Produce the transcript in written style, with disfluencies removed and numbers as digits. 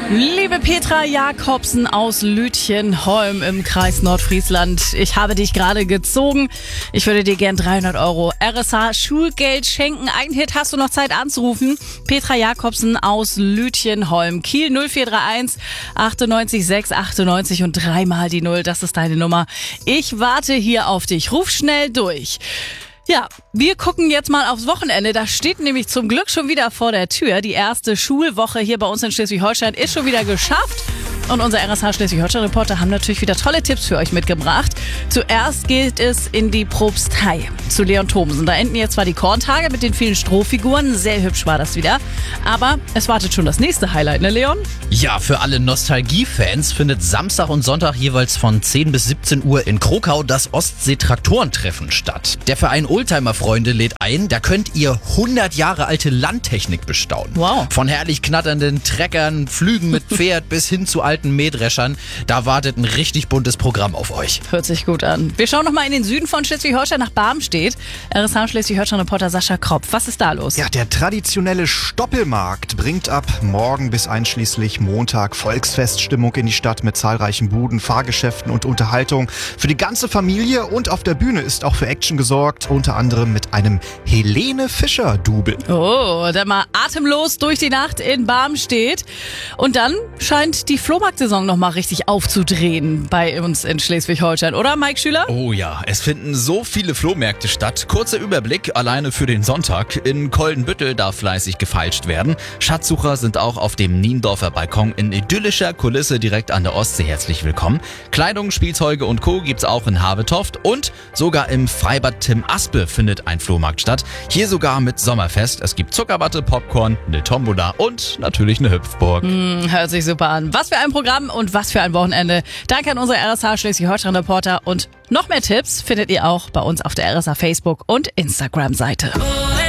Liebe Petra Jakobsen aus Lütjenholm im Kreis Nordfriesland, ich habe dich gerade gezogen. Ich würde dir gern 300 € RSH Schulgeld schenken. Ein Hit hast du noch Zeit anzurufen. Petra Jakobsen aus Lütjenholm. Kiel 0431 98 6 98 und dreimal die 0. Das ist deine Nummer. Ich warte hier auf dich. Ruf schnell durch. Ja, wir gucken jetzt mal aufs Wochenende. Das steht nämlich zum Glück schon wieder vor der Tür. Die erste Schulwoche hier bei uns in Schleswig-Holstein ist schon wieder geschafft. Und unser RSH Schleswig-Holstein-Reporter haben natürlich wieder tolle Tipps für euch mitgebracht. Zuerst geht es in die Propstei zu Leon Thomsen. Da enden jetzt zwar die Korntage mit den vielen Strohfiguren. Sehr hübsch war das wieder. Aber es wartet schon das nächste Highlight, ne Leon? Ja, für alle Nostalgie-Fans findet Samstag und Sonntag jeweils von 10 bis 17 Uhr in Krokau das Ostsee-Traktorentreffen statt. Der Verein Oldtimer-Freunde lädt ein, da könnt ihr 100 Jahre alte Landtechnik bestaunen. Wow. Von herrlich knatternden Treckern, Flügen mit Pferd bis hin zu alten Mähdreschern. Da wartet ein richtig buntes Programm auf euch. Hört sich gut an. Wir schauen nochmal in den Süden von Schleswig-Holstein nach Barmstedt. RSH Schleswig-Holstein-Reporter Sascha Kropf. Was ist da los? Ja, der traditionelle Stoppelmarkt bringt ab morgen bis einschließlich Montag Volksfeststimmung in die Stadt mit zahlreichen Buden, Fahrgeschäften und Unterhaltung für die ganze Familie. Und auf der Bühne ist auch für Action gesorgt, unter anderem mit einem Helene Fischer-Double. Oh, dann mal atemlos durch die Nacht in Barmstedt. Und dann scheint die Flohmarktsaison noch mal richtig aufzudrehen bei uns in Schleswig-Holstein, oder Mike Schüler? Oh ja, es finden so viele Flohmärkte statt. Kurzer Überblick alleine für den Sonntag. In Koldenbüttel darf fleißig gefeilscht werden. Schatzsucher sind auch auf dem Niendorfer Balkon in idyllischer Kulisse direkt an der Ostsee herzlich willkommen. Kleidung, Spielzeuge und Co. gibt's auch in Habetoft und sogar im Freibad Tim Aspe findet ein Flohmarkt statt. Hier sogar mit Sommerfest. Es gibt Zuckerwatte, Popcorn, eine Tombola und natürlich eine Hüpfburg. Hört sich super an. Was für ein Programm und was für ein Wochenende. Danke an unsere RSH Schleswig-Holstein-Reporter und noch mehr Tipps findet ihr auch bei uns auf der RSH Facebook- und Instagram-Seite.